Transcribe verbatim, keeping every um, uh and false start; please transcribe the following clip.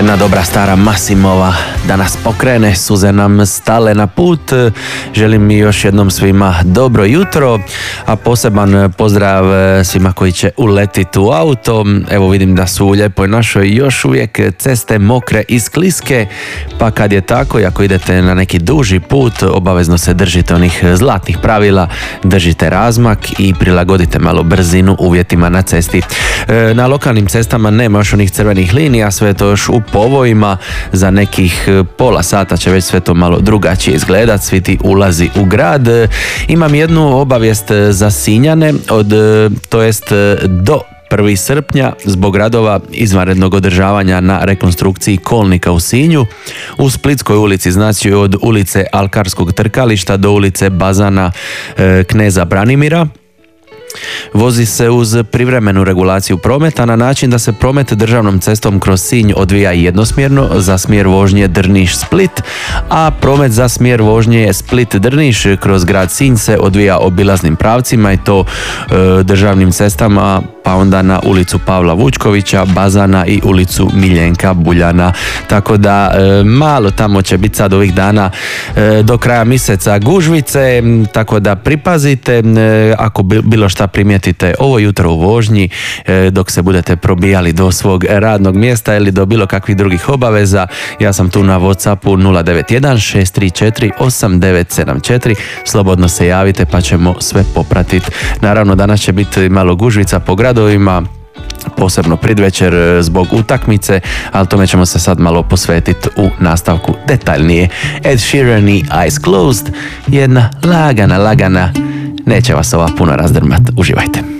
Jedna dobra stara Massimova da nas pokrene, suze nam stale na put. Želim mi još jednom svima dobro jutro, a poseban pozdrav svima koji će uletiti u auto. Evo vidim da su u lijepoj našoj još uvijek ceste mokre i skliske, pa kad je tako i ako idete na neki duži put, obavezno se držite onih zlatnih pravila, držite razmak i prilagodite malo brzinu uvjetima na cesti. Na lokalnim cestama nema još onih crvenih linija, sve je to još u povojima, za nekih pola sata će već sve to malo drugačije izgledat, svi ti ulazi u grad. Imam jednu obavijest za Sinjane, od, to jest do prvog srpnja zbog radova izvanrednog održavanja na rekonstrukciji kolnika u Sinju u Splitskoj ulici, znači od ulice Alkarskog trkališta do ulice Bazana e, Kneza Branimira. Vozi se uz privremenu regulaciju prometa na način da se promet državnom cestom kroz Sinj odvija jednosmjerno za smjer vožnje Drniš-Split, a promet za smjer vožnje Split-Drniš kroz grad Sinj se odvija obilaznim pravcima i to e, državnim cestama, pa onda na ulicu Pavla Vučkovića, Bazana i ulicu Miljenka Buljana. Tako da e, malo tamo će biti sad ovih dana e, do kraja mjeseca gužvice, tako da pripazite e, ako bilo šta primijetite ovo jutro u vožnji e, dok se budete probijali do svog radnog mjesta ili do bilo kakvih drugih obaveza. Ja sam tu na WhatsAppu nula devet jedan šest tri četiri osam devet sedam četiri, slobodno se javite pa ćemo sve popratiti. Naravno danas će biti malo gužvica po gradovima, posebno predvečer zbog utakmice, ali tome ćemo se sad malo posvetiti u nastavku detaljnije. Ed Sheeran i Eyes Closed, jedna lagana, lagana, neće vas ova puno razdrmat. Uživajte.